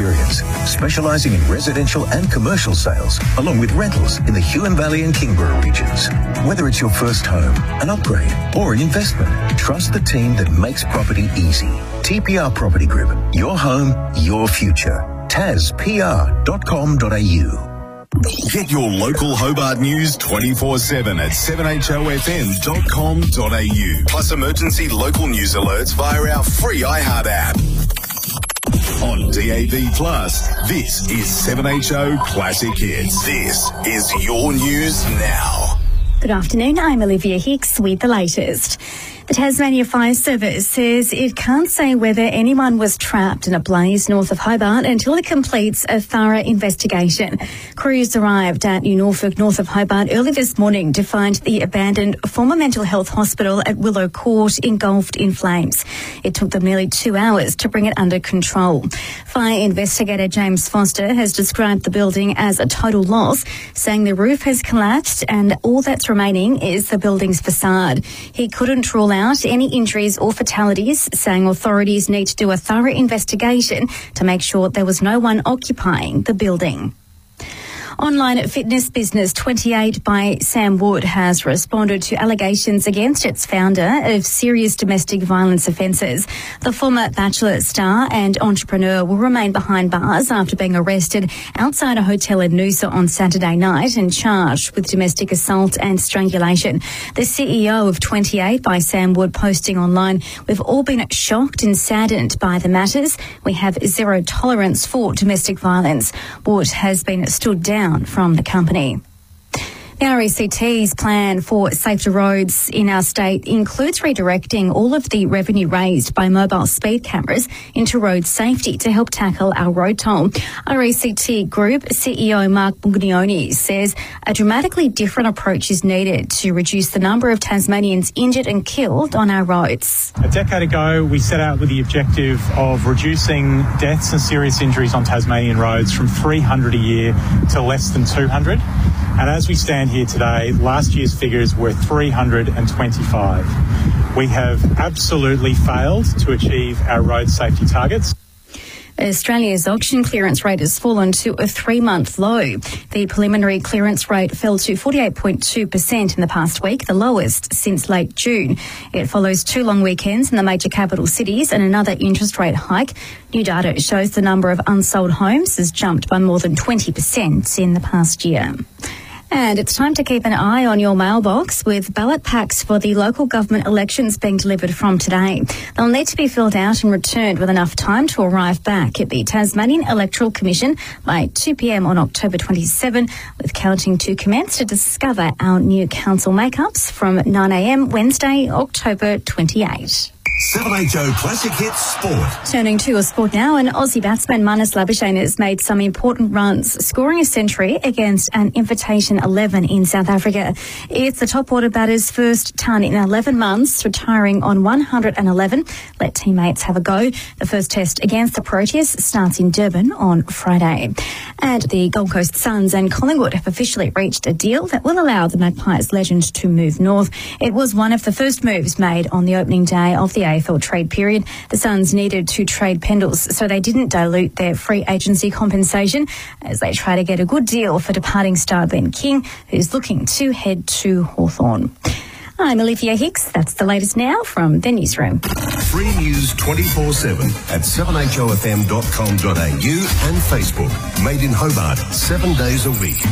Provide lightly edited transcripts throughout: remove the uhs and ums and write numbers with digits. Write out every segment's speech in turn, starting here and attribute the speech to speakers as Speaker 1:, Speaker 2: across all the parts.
Speaker 1: specialising in residential and commercial sales, along with rentals in the Huon Valley and Kingborough regions. Whether it's your first home, an upgrade, or an investment, trust the team that makes property easy. TPR Property Group, your home, your future. tazpr.com.au.
Speaker 2: Get your local Hobart news 24/7 at 7hofm.com.au. Plus emergency local news alerts via our free iHeart app. On DAB+, this is 7HO Classic Hits. This is your news now.
Speaker 3: Good afternoon, I'm Olivia Hicks with the latest. The Tasmania Fire Service says it can't say whether anyone was trapped in a blaze north of Hobart until it completes a thorough investigation. Crews arrived at New Norfolk, north of Hobart, early this morning to find the abandoned former mental health hospital at Willow Court engulfed in flames. It took them nearly 2 hours to bring it under control. Fire investigator James Foster has described the building as a total loss, saying the roof has collapsed and all that's remaining is the building's facade. He couldn't rule out any injuries or fatalities, saying authorities need to do a thorough investigation to make sure there was no one occupying the building. Online fitness business 28 by Sam Wood has responded to allegations against its founder of serious domestic violence offences. The former Bachelor star and entrepreneur will remain behind bars after being arrested outside a hotel in Noosa on Saturday night and charged with domestic assault and strangulation. The CEO of 28 by Sam Wood posting online, "We've all been shocked and saddened by the matters. We have zero tolerance for domestic violence." Wood has been stood down from the company. The RACT's plan for safer roads in our state includes redirecting all of the revenue raised by mobile speed cameras into road safety to help tackle our road toll. RACT Group CEO Mark Buglioni says a dramatically different approach is needed to reduce the number of Tasmanians injured and killed on our roads.
Speaker 4: A decade ago, we set out with the objective of reducing deaths and serious injuries on Tasmanian roads from 300 a year to less than 200. And as we stand here today, last year's figures were 325. We have absolutely failed to achieve our road safety targets.
Speaker 3: Australia's auction clearance rate has fallen to a 3-month low. The preliminary clearance rate fell to 48.2% in the past week, the lowest since late June. It follows 2 long weekends in the major capital cities and another interest rate hike. New data shows the number of unsold homes has jumped by more than 20% in the past year. And it's time to keep an eye on your mailbox with ballot packs for the local government elections being delivered from today. They'll need to be filled out and returned with enough time to arrive back at the Tasmanian Electoral Commission by 2 p.m. on October 27, with counting to commence to discover our new council makeups from 9 a.m. Wednesday, October 28.
Speaker 2: 7HO Classic Hits Sport.
Speaker 3: Turning to a sport now, and Aussie batsman Marnus Labuschagne has made some important runs, scoring a century against an Invitation 11 in South Africa. It's the top order batter's first ton in 11 months, retiring on 111. Let teammates have a go. The first test against the Proteas starts in Durban on Friday. And the Gold Coast Suns and Collingwood have officially reached a deal that will allow the Magpies legend to move north. It was one of the first moves made on the opening day of the AFL trade period. The Suns needed to trade Pendles, so they didn't dilute their free agency compensation as they try to get a good deal for departing star Ben King, who's looking to head to Hawthorn. I'm Olivia Hicks. That's the latest now from the newsroom.
Speaker 2: Free news 24/7 at 7hofm.com.au and Facebook. Made in Hobart, 7 days a week.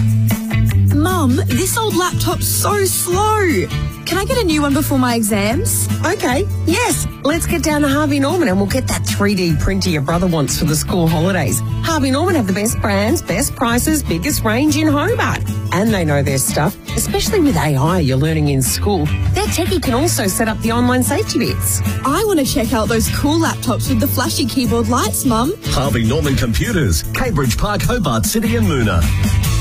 Speaker 5: Mum, this old laptop's so slow. Can I get a new one before my exams?
Speaker 6: Okay, yes. Let's get down to Harvey Norman and we'll get that 3D printer your brother wants for the school holidays. Harvey Norman have the best brands, best prices, biggest range in Hobart. And they know their stuff, especially with AI you're learning in school. Their techie can also set up the online safety bits.
Speaker 5: I want to check out those cool laptops with the flashy keyboard lights, Mum.
Speaker 2: Harvey Norman Computers, Cambridge Park, Hobart City and Moona.